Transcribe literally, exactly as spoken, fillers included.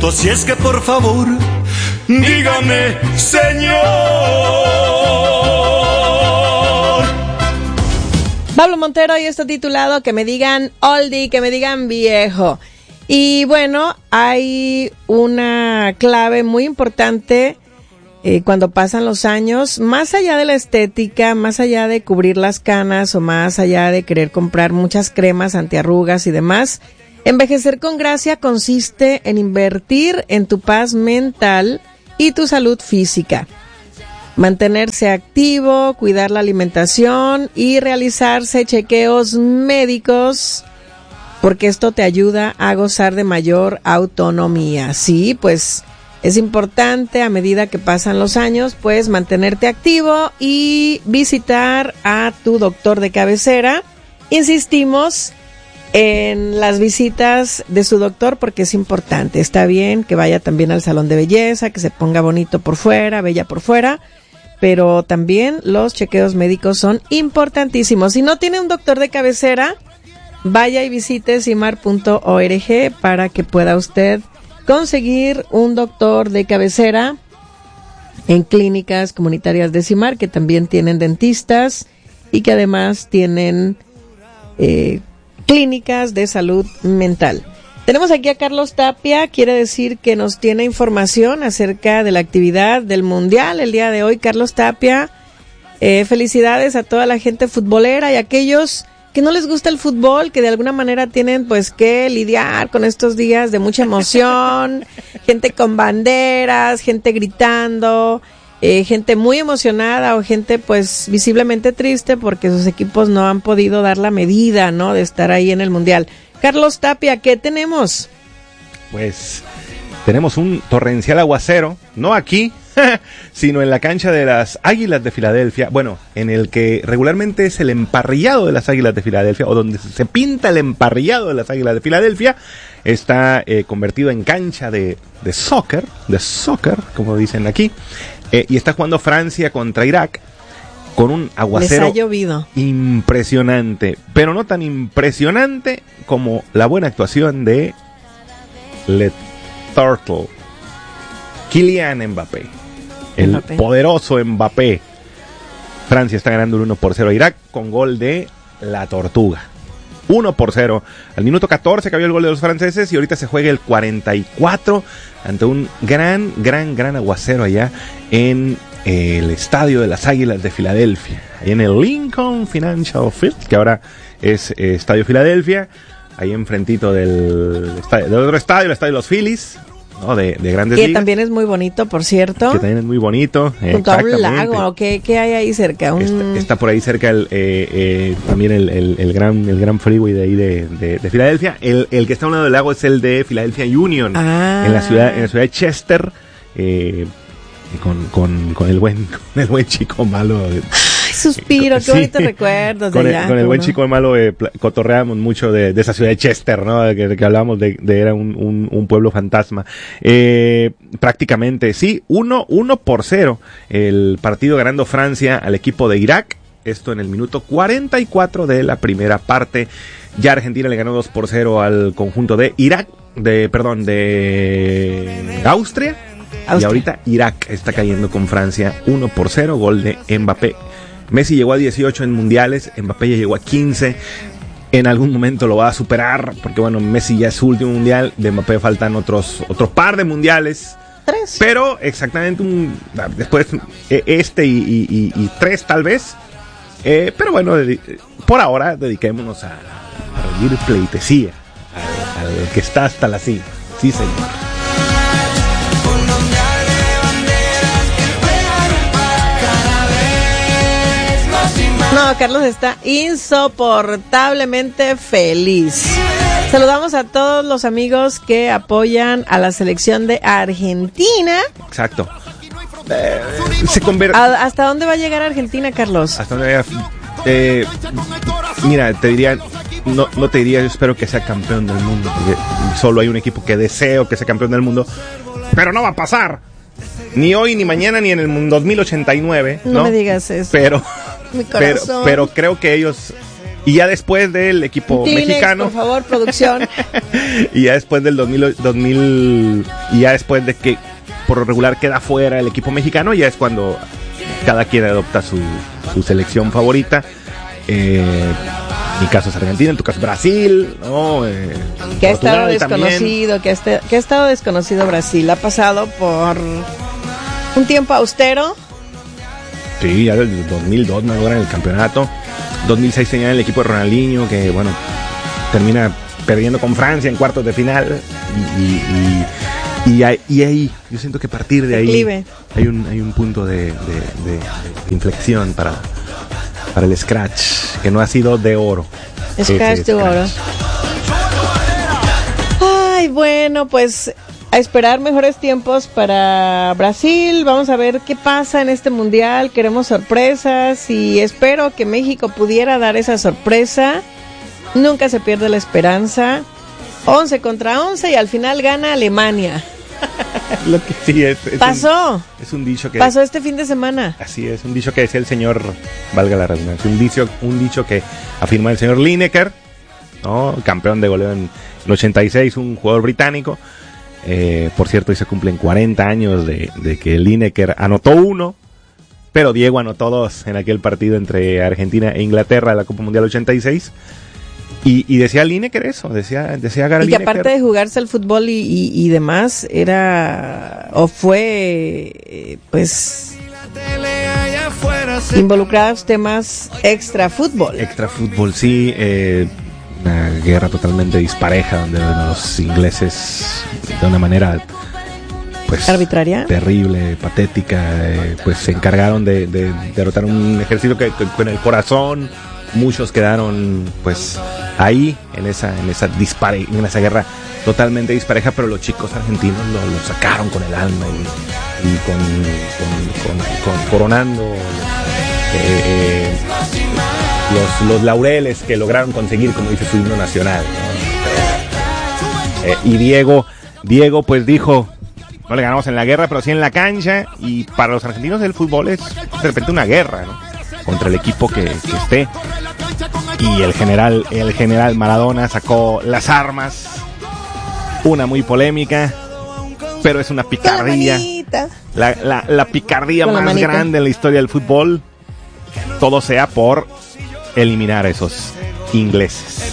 Si es que por favor, dígame, señor. Pablo Montero, y está titulado Que me digan oldie, que me digan viejo. Y bueno, hay una clave muy importante eh, cuando pasan los años, más allá de la estética, más allá de cubrir las canas o más allá de querer comprar muchas cremas antiarrugas y demás. Envejecer con gracia consiste en invertir en tu paz mental y tu salud física. Mantenerse activo, cuidar la alimentación y realizarse chequeos médicos, porque esto te ayuda a gozar de mayor autonomía. Sí, pues es importante a medida que pasan los años, pues mantenerte activo y visitar a tu doctor de cabecera. Insistimos en las visitas de su doctor porque es importante. Está bien que vaya también al salón de belleza, que se ponga bonito por fuera, bella por fuera, pero también los chequeos médicos son importantísimos. Si no tiene un doctor de cabecera, vaya y visite cimar punto org para que pueda usted conseguir un doctor de cabecera en clínicas comunitarias de CIMAR, que también tienen dentistas y que además tienen eh, clínicas de salud mental. Tenemos aquí a Carlos Tapia, quiere decir que nos tiene información acerca de la actividad del Mundial el día de hoy. Carlos Tapia, eh, felicidades a toda la gente futbolera y a aquellos que no les gusta el fútbol, que de alguna manera tienen pues que lidiar con estos días de mucha emoción, gente con banderas, gente gritando, eh, gente muy emocionada o gente pues visiblemente triste porque sus equipos no han podido dar la medida, ¿no?, de estar ahí en el Mundial. Carlos Tapia, ¿qué tenemos? Pues tenemos un torrencial aguacero, no aquí, sino en la cancha de las Águilas de Filadelfia, bueno, en el que regularmente es el emparrillado de las Águilas de Filadelfia, o donde se pinta el emparrillado de las Águilas de Filadelfia, está eh, convertido en cancha de, de soccer, de soccer, como dicen aquí, eh, y está jugando Francia contra Irak, con un aguacero Les ha llovido. Impresionante, pero no tan impresionante como la buena actuación de Le Turtle, Kylian Mbappé, el Mbappé. poderoso Mbappé. Francia está ganando el uno por cero a Irak con gol de la Tortuga. uno por cero. Al minuto catorce cayó el gol de los franceses y ahorita se juega el cuarenta y cuatro ante un gran, gran, gran aguacero allá en el estadio de las Águilas de Filadelfia, ahí en el Lincoln Financial Field, que ahora es eh, Estadio Filadelfia, ahí enfrentito del, estadio, del otro estadio, el estadio de los Phillies, ¿no?, de, de Grandes Que Ligas. también es muy bonito, por cierto. Que también es muy bonito. Junto a un lago, ¿qué, qué hay ahí cerca? Un... Está, está por ahí cerca el, eh, eh, también el, el, el gran el gran freeway de ahí de, de, de Filadelfia. El, el que está a un lado del lago es el de Philadelphia Union, ah. en la ciudad en la ciudad de Chester, eh, con, con, con el buen con el buen chico malo. Ay, suspiro, qué sí. bonitos recuerdos. Con, de el, allá, con el buen ¿no? chico malo eh, pl- cotorreamos mucho de, de esa ciudad de Chester, ¿no? Que, que hablábamos de, de era un, un, un pueblo fantasma. Eh, prácticamente, sí, uno, uno por cero. El partido ganando Francia al equipo de Irak. Esto en el minuto cuarenta y cuatro de la primera parte. Ya Argentina le ganó dos por cero al conjunto de Irak, de, perdón, de Austria. Austria. Y ahorita Irak está cayendo con Francia uno por cero, gol de Mbappé. Messi llegó a dieciocho en mundiales, Mbappé ya llegó a quince. En algún momento lo va a superar, porque bueno, Messi ya es su último mundial, de Mbappé faltan otros otro par de mundiales. Tres. Pero exactamente un después este y, y, y, y tres tal vez. Eh, pero bueno, por ahora dediquémonos a, a rendir pleitesía al, al que está hasta la cima. Sí, señor. No, Carlos está insoportablemente feliz. Saludamos a todos los amigos que apoyan a la selección de Argentina. Exacto. Eh, se convierte... ¿Hasta dónde va a llegar Argentina, Carlos? Hasta dónde va a... eh, mira, te diría, no, no te diría, yo espero que sea campeón del mundo, porque solo hay un equipo que deseo que sea campeón del mundo, pero no va a pasar. Ni hoy, ni mañana, ni en el dos mil ochenta y nueve. No, no me digas eso. Pero, Mi pero, corazón. pero creo que ellos Y ya después del equipo Kleenex, mexicano. por favor, producción. Y ya después del dos mil, dos mil, y ya después de que por lo regular queda fuera el equipo mexicano, ya es cuando cada quien adopta su, su selección favorita. Eh, en mi caso es Argentina, en tu caso Brasil, ¿no? Eh, que ha estado desconocido, también. que ha, este, que ha estado desconocido Brasil. Ha pasado por un tiempo austero. Sí, ya desde dos mil dos no logran el campeonato. dos mil seis tenían el equipo de Ronaldinho, que bueno, termina perdiendo con Francia en cuartos de final. Y, y, y, y, ahí, y ahí, yo siento que a partir de ahí Declive. hay un, hay un punto de, de, de, de inflexión para, para el Scratch, que no ha sido de oro. Scratch de oro. Ay, bueno, pues a esperar mejores tiempos para Brasil. Vamos a ver qué pasa en este mundial. Queremos sorpresas y espero que México pudiera dar esa sorpresa. Nunca se pierde la esperanza. once contra once y al final gana Alemania. Lo que sí es, es pasó. Un, es un dicho que pasó este fin de semana. Así es, un dicho que decía el señor, valga la redundancia, un dicho, un dicho que afirma el señor Lineker, ¿no? Campeón de goleo en el ochenta y seis, un jugador británico. Eh, por cierto, hoy se cumplen cuarenta años de, de que Lineker anotó uno, pero Diego anotó dos en aquel partido entre Argentina e Inglaterra de la Copa Mundial ochenta y seis. Y, y decía Lineker eso, decía, decía Gary Y que Lineker, aparte de jugarse el fútbol y, y, y demás, era o fue, eh, pues, involucrados temas extra fútbol. Extra fútbol, sí. Eh, una guerra totalmente dispareja donde los ingleses de una manera pues arbitraria, terrible, patética, eh, pues se encargaron de, de derrotar un ejército que, que con el corazón. Muchos quedaron pues ahí en esa en esa dispare, en esa guerra totalmente dispareja, pero los chicos argentinos lo, lo sacaron con el alma y, y con, con, con, con coronando eh, eh, los, los laureles que lograron conseguir, como dice su himno nacional, ¿no? eh, y Diego Diego pues dijo: no le ganamos en la guerra, pero sí en la cancha. Y para los argentinos el fútbol es de repente una guerra, ¿no? Contra el equipo que, que esté. Y el general, el general Maradona sacó las armas. Una muy polémica, pero es una picardía. La, la, la picardía Con más grande en la historia del fútbol. Todo sea por eliminar a esos ingleses.